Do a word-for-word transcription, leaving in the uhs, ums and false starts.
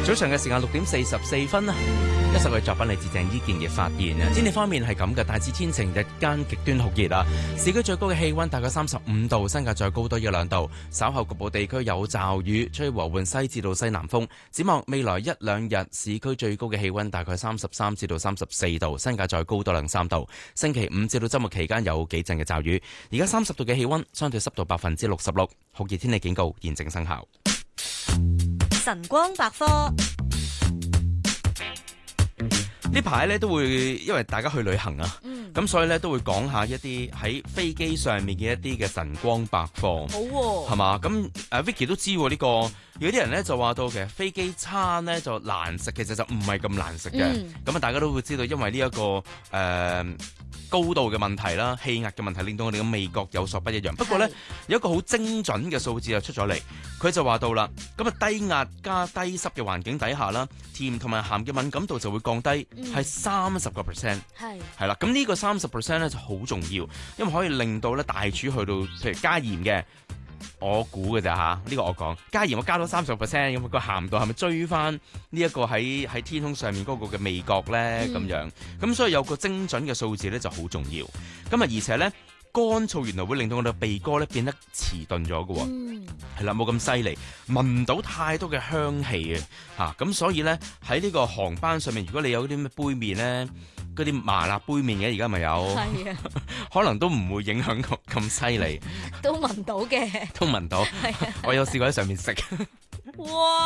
早上嘅時間六點四十四分啦，一首嘅作品嚟自鄭伊健嘅發現啊。天氣方面係咁嘅，大致天晴，日間極端酷熱啊。市區最高嘅氣溫大概三十五度，新界再高多一兩度。稍後局部地區有驟雨，吹和緩西至到西南風。展望未來一兩日，市區最高嘅氣溫大概三十三至到三十四度，新界再高多兩三度。星期五至到周末期間有幾陣嘅驟雨。而家三十度嘅氣溫，相對濕度百分之六十六，酷熱天氣警告現正生效。 晨光百科。 呢排咧都會因為大家去旅行啊，咁、嗯、所以咧都會講下一啲喺飛機上面嘅一啲嘅晨光百科， 好喎、啊， 係嘛？咁誒 Vicky 都知喎呢、呢個，有啲人咧就話到其實飛機餐咧就難食，其實就唔係咁難食嘅。咁啊、嗯，大家都會知道，因為呢、呢、一個誒、呃、高度嘅問題啦，氣壓嘅問題，令到我哋嘅味覺有所不一樣。不過咧有一個好精準嘅數字就出咗嚟，佢就話到啦，咁啊低壓加低濕嘅環境底下啦，甜同埋鹹嘅敏感度就會降低。係三十個 percent， 係係啦，咁呢個三十 percent 咧就好重要，因為可以令到咧大廚去到，譬如加鹽嘅，我估嘅咋吓，呢、這個我講加鹽我加到三十個 percent，咁個鹹度係咪追翻呢一個喺喺天空上面嗰個嘅味覺咧？咁、嗯、樣，咁所以有個精準嘅數字咧就好重要。咁啊，而且咧乾燥原來會令到我哋鼻哥咧變得遲鈍咗嘅，係、嗯、啦，冇咁犀利，聞唔到太多嘅香氣啊，吓咁所以咧喺呢個航班上面，如果你有啲咩杯麵咧，嗰啲麻辣杯麵嘅而家咪有，係啊，可能都唔會影響咁咁犀利， 都聞到嘅， 都聞到，係啊，我有試過喺上面食，哇！